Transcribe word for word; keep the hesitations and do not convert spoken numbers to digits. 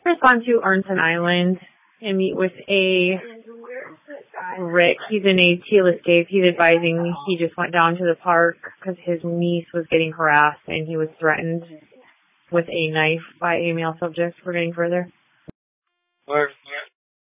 I've gone to Arnson Island and meet with a Rick. He's in a Teal Escape. He's advising he just went down to the park because his niece was getting harassed and he was threatened with a knife by a male subject. We're getting further. Where's